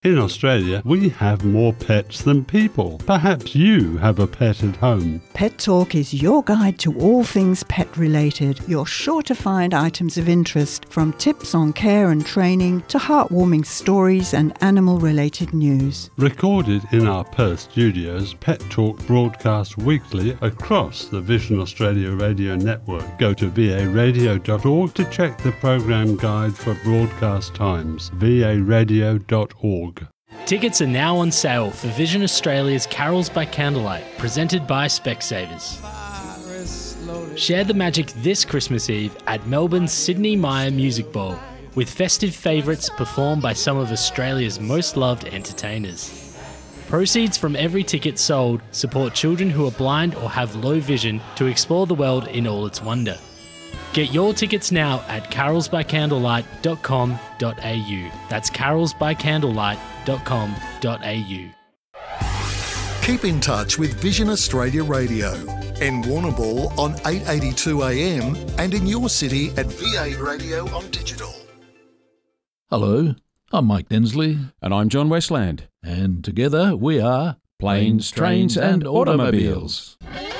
In Australia, we have more pets than people. Perhaps you have a pet at home. Pet Talk is your guide to all things pet-related. You're sure to find items of interest, from tips on care and training to heartwarming stories and animal-related news. Recorded in our Perth studios, Pet Talk broadcasts weekly across the Vision Australia radio network. Go to varadio.org to check the program guide for broadcast times. varadio.org. Tickets are now on sale for Vision Australia's Carols by Candlelight, presented by Specsavers. Share the magic this Christmas Eve at Melbourne's Sydney Myer Music Bowl, with festive favourites performed by some of Australia's most loved entertainers. Proceeds from every ticket sold support children who are blind or have low vision to explore the world in all its wonder. Get your tickets now at carolsbycandlelight.com.au. That's carolsbycandlelight.com.au. Keep in touch with Vision Australia Radio in Warrnambool on 882 AM and in your city at VA Radio on digital. Hello, I'm Mike Densley. And I'm John Westland. And together we are Planes, Trains and Automobiles.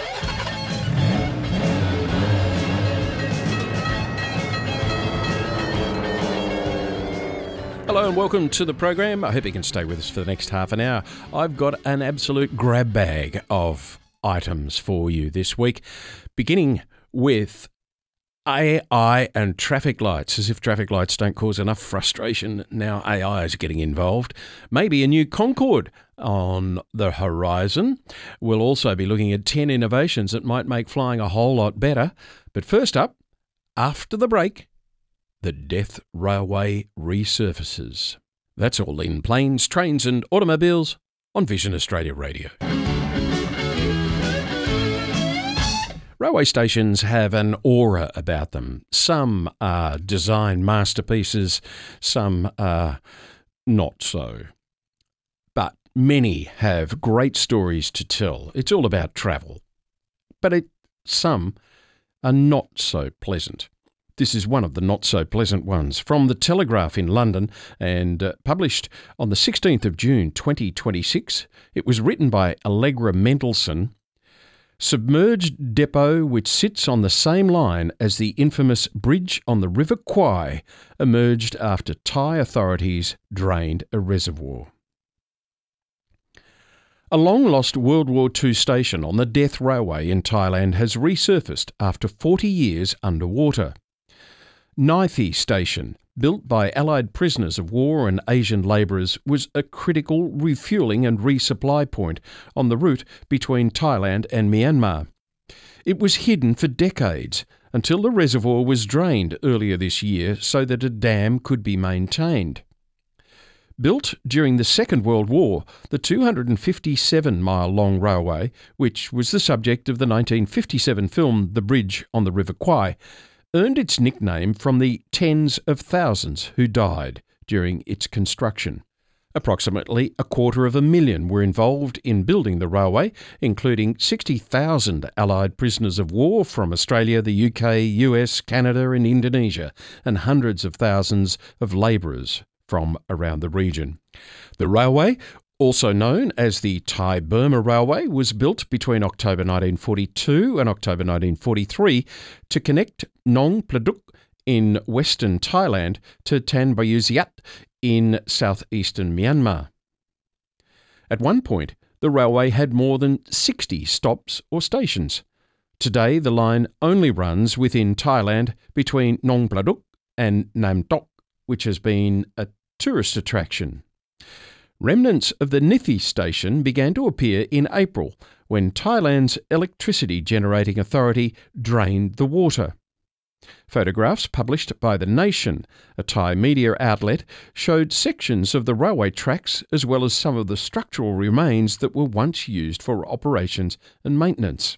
Hello and welcome to the program. I hope you can stay with us for the next half an hour. I've got an absolute grab bag of items for you this week, beginning with AI and traffic lights. As if traffic lights don't cause enough frustration, now AI is getting involved. Maybe a new Concorde on the horizon. We'll also be looking at 10 innovations that might make flying a whole lot better. But first up, after the break, the Death Railway resurfaces. That's all in Planes, Trains and Automobiles on Vision Australia Radio. Railway stations have an aura about them. Some are design masterpieces, some are not so. But many have great stories to tell. It's all about travel. But some are not so pleasant. This is one of the not-so-pleasant ones, from The Telegraph in London and published on the 16th of June 2026. It was written by Allegra Mendelsohn. Submerged depot which sits on the same line as the infamous bridge on the River Kwai emerged after Thai authorities drained a reservoir. A long-lost World War II station on the Death Railway in Thailand has resurfaced after 40 years underwater. Nai Thi Station, built by Allied prisoners of war and Asian labourers, was a critical refuelling and resupply point on the route between Thailand and Myanmar. It was hidden for decades until the reservoir was drained earlier this year so that a dam could be maintained. Built during the Second World War, the 257-mile-long railway, which was the subject of the 1957 film The Bridge on the River Kwai, earned its nickname from the tens of thousands who died during its construction. Approximately 250,000 were involved in building the railway, including 60,000 Allied prisoners of war from Australia, the UK, US, Canada and Indonesia, and hundreds of thousands of labourers from around the region. The railway, also known as the Thai-Burma Railway, was built between October 1942 and October 1943 to connect Nong Pladuk in western Thailand to Tan Bayuziat in southeastern Myanmar. At one point, the railway had more than 60 stops or stations. Today, the line only runs within Thailand between Nong Pladuk and Nam Tok, which has been a tourist attraction. Remnants of the Nai Thi station began to appear in April when Thailand's electricity generating authority drained the water. Photographs published by The Nation, a Thai media outlet, showed sections of the railway tracks as well as some of the structural remains that were once used for operations and maintenance.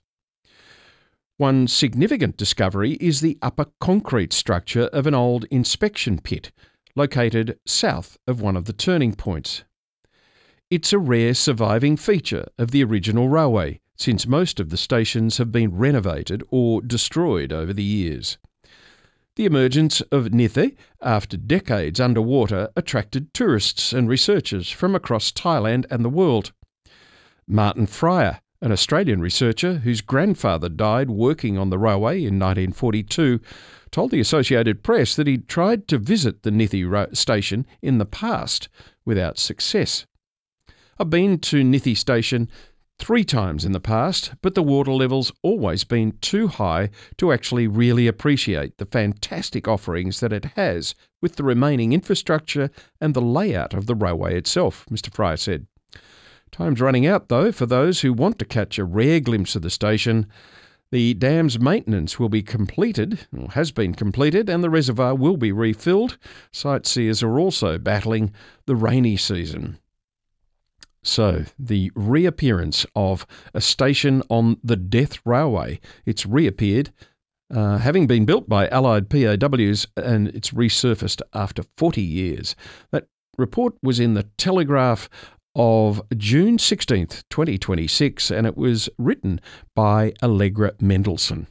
One significant discovery is the upper concrete structure of an old inspection pit, located south of one of the turning points. It's a rare surviving feature of the original railway, since most of the stations have been renovated or destroyed over the years. The emergence of Nithi, after decades underwater, attracted tourists and researchers from across Thailand and the world. Martin Fryer, an Australian researcher whose grandfather died working on the railway in 1942, told the Associated Press that he'd tried to visit the Nithi station in the past without success. I've been to Nithi station 3 times in the past, but the water level's always been too high to actually really appreciate the fantastic offerings that it has with the remaining infrastructure and the layout of the railway itself, Mr. Fryer said. Time's running out, though, for those who want to catch a rare glimpse of the station. The dam's maintenance will be completed, or has been completed, and the reservoir will be refilled. Sightseers are also battling the rainy season. So, the reappearance of a station on the Death Railway. It's reappeared, having been built by Allied PAWs, and it's resurfaced after 40 years. That report was in the Telegraph of June 16th, 2026, and it was written by Allegra Mendelssohn.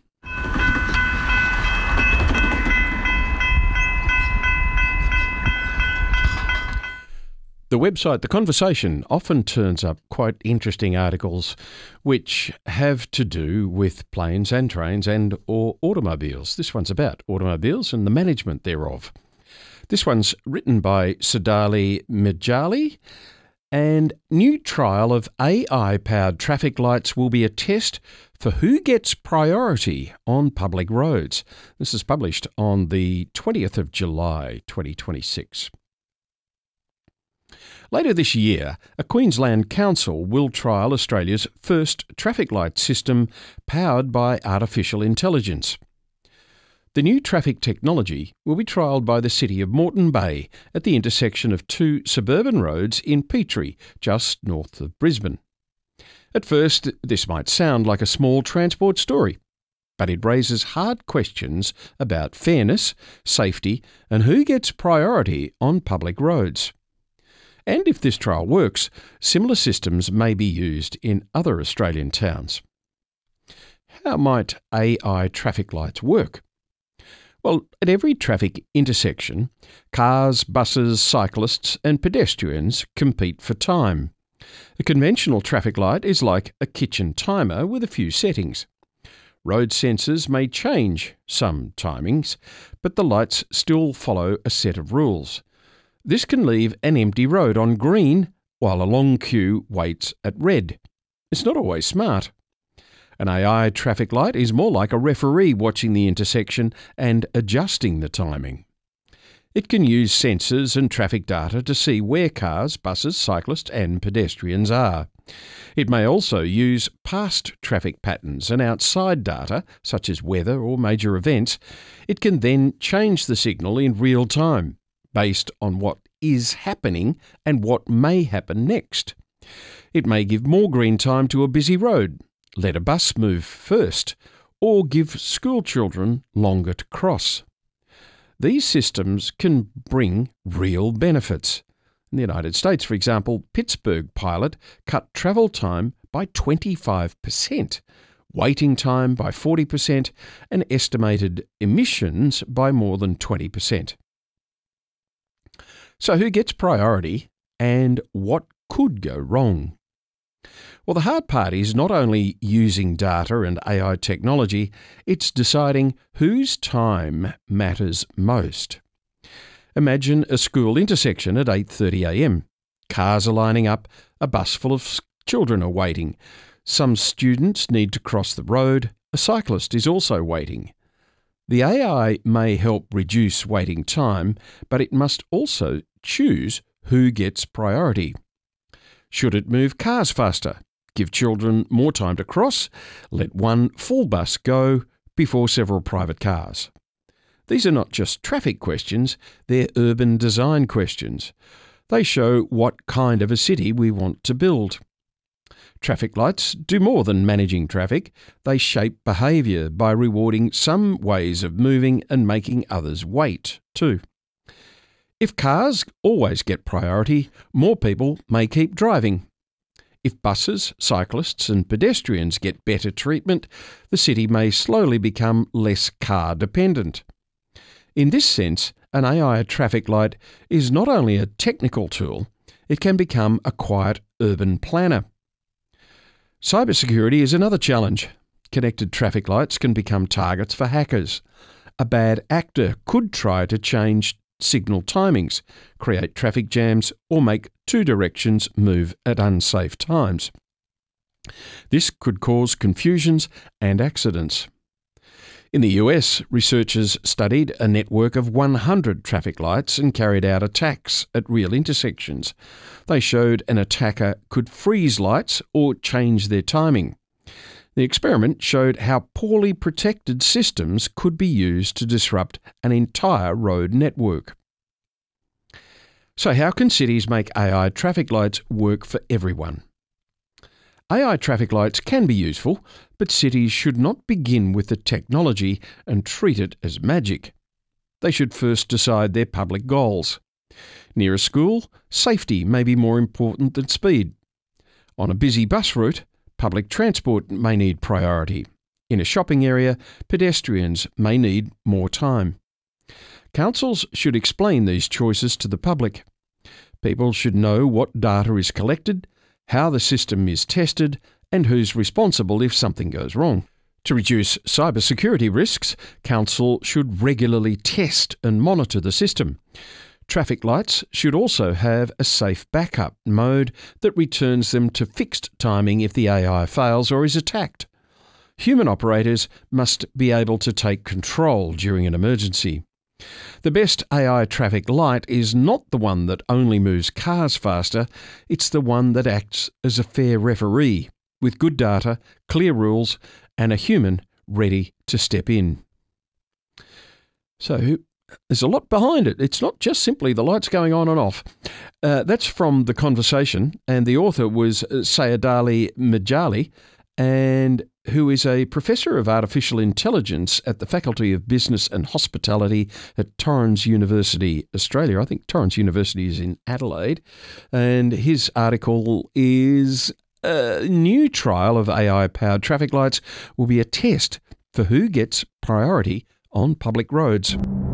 The website The Conversation often turns up quite interesting articles which have to do with planes and trains and or automobiles. This one's about automobiles and the management thereof. This one's written by Sadali Mijali, and new trial of AI-powered traffic lights will be a test for who gets priority on public roads. This is published on the 20th of July, 2026. Later this year, a Queensland council will trial Australia's first traffic light system powered by artificial intelligence. The new traffic technology will be trialled by the city of Moreton Bay at the intersection of 2 suburban roads in Petrie, just north of Brisbane. At first, this might sound like a small transport story, but it raises hard questions about fairness, safety, and who gets priority on public roads. And if this trial works, similar systems may be used in other Australian towns. How might AI traffic lights work? Well, at every traffic intersection, cars, buses, cyclists and pedestrians compete for time. A conventional traffic light is like a kitchen timer with a few settings. Road sensors may change some timings, but the lights still follow a set of rules. This can leave an empty road on green while a long queue waits at red. It's not always smart. An AI traffic light is more like a referee watching the intersection and adjusting the timing. It can use sensors and traffic data to see where cars, buses, cyclists and pedestrians are. It may also use past traffic patterns and outside data, such as weather or major events. It can then change the signal in real time, based on what is happening and what may happen next. It may give more green time to a busy road, let a bus move first, or give school children longer to cross. These systems can bring real benefits. In the United States, for example, Pittsburgh pilot cut travel time by 25%, waiting time by 40%, and estimated emissions by more than 20%. So who gets priority and what could go wrong? Well, the hard part is not only using data and AI technology, it's deciding whose time matters most. Imagine a school intersection at 8:30 a.m. Cars are lining up, a bus full of children are waiting. Some students need to cross the road, a cyclist is also waiting. The AI may help reduce waiting time, but it must also choose who gets priority. Should it move cars faster, give children more time to cross, let one full bus go before several private cars? These are not just traffic questions, they're urban design questions. They show what kind of a city we want to build. Traffic lights do more than managing traffic. They shape behaviour by rewarding some ways of moving and making others wait too. If cars always get priority, more people may keep driving. If buses, cyclists and pedestrians get better treatment, the city may slowly become less car dependent. In this sense, an AI traffic light is not only a technical tool, it can become a quiet urban planner. Cybersecurity is another challenge. Connected traffic lights can become targets for hackers. A bad actor could try to change signal timings, create traffic jams, or make two directions move at unsafe times. This could cause confusions and accidents. In the US, researchers studied a network of 100 traffic lights and carried out attacks at real intersections. They showed an attacker could freeze lights or change their timing. The experiment showed how poorly protected systems could be used to disrupt an entire road network. So how can cities make AI traffic lights work for everyone? AI traffic lights can be useful, but cities should not begin with the technology and treat it as magic. They should first decide their public goals. Near a school, safety may be more important than speed. On a busy bus route, public transport may need priority. In a shopping area, pedestrians may need more time. Councils should explain these choices to the public. People should know what data is collected, how the system is tested, and who's responsible if something goes wrong. To reduce cybersecurity risks, Council should regularly test and monitor the system. Traffic lights should also have a safe backup mode that returns them to fixed timing if the AI fails or is attacked. Human operators must be able to take control during an emergency. The best AI traffic light is not the one that only moves cars faster, it's the one that acts as a fair referee, with good data, clear rules, and a human ready to step in. So, there's a lot behind it. It's not just simply the lights going on and off. That's from The Conversation, and the author was Sayadali Majali, and who is a professor of artificial intelligence at the Faculty of Business and Hospitality at Torrens University, Australia. I think Torrens University is in Adelaide. And his article is a new trial of AI-powered traffic lights will be a test for who gets priority on public roads.